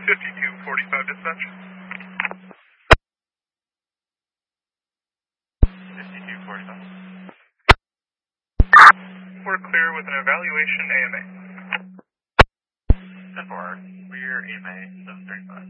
5245 dispatch. 5245. We're clear with an evaluation AMA. 10-4, we're AMA 735.